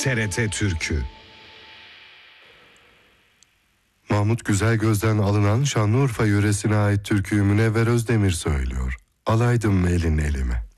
TRT Türkü. Mahmut Güzelgöz'den alınan Şanlıurfa yöresine ait türküyü Münevver Özdemir söylüyor. Alaydım elin elime.